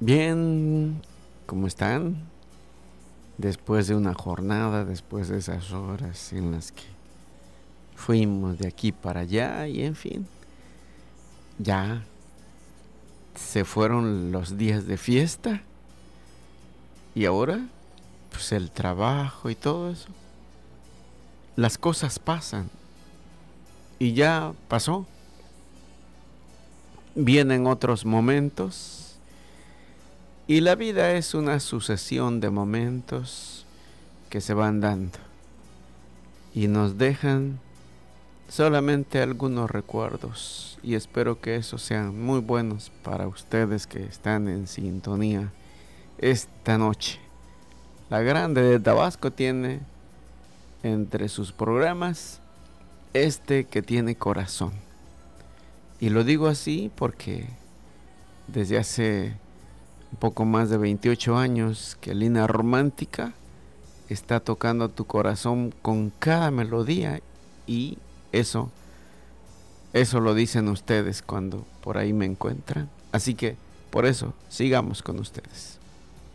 Bien, ¿cómo están? Después de una jornada, después de esas horas en las que fuimos de aquí para allá y en fin, ya se fueron los días de fiesta y ahora, pues el trabajo y todo eso. Las cosas pasan y ya pasó. Vienen otros momentos y la vida es una sucesión de momentos que se van dando y nos dejan solamente algunos recuerdos y espero que esos sean muy buenos para ustedes que están en sintonía esta noche. La Grande de Tabasco tiene entre sus programas este que tiene corazón. Y lo digo así porque desde hace un poco más de 28 años que Línea Romántica está tocando tu corazón con cada melodía y eso Eso lo dicen ustedes cuando por ahí me encuentran. Así que por eso sigamos con ustedes.